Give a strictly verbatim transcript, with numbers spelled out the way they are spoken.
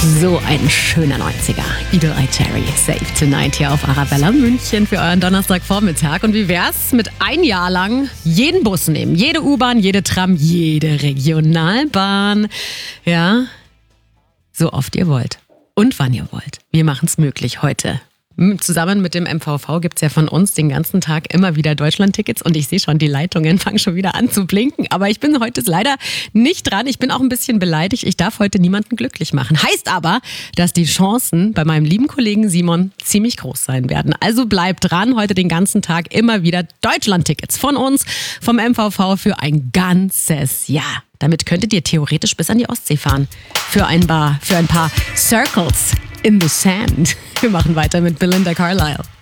So ein schöner neunziger. Eagle Eye Cherry, Save Tonight hier auf Arabella München für euren Donnerstagvormittag. Und wie wär's mit ein Jahr lang jeden Bus nehmen, jede U-Bahn, jede Tram, jede Regionalbahn. Ja, so oft ihr wollt und wann ihr wollt. Wir machen's möglich heute. Zusammen mit dem M V V gibt's ja von uns den ganzen Tag immer wieder Deutschland-Tickets und ich sehe schon, die Leitungen fangen schon wieder an zu blinken. Aber ich bin heute leider nicht dran. Ich bin auch ein bisschen beleidigt. Ich darf heute niemanden glücklich machen. Heißt aber, dass die Chancen bei meinem lieben Kollegen Simon ziemlich groß sein werden. Also bleibt dran. Heute den ganzen Tag immer wieder Deutschland-Tickets von uns, vom M V V für ein ganzes Jahr. Damit könntet ihr theoretisch bis an die Ostsee fahren. Für ein paar, für ein paar Circles in the Sand. Wir machen weiter mit Belinda Carlisle.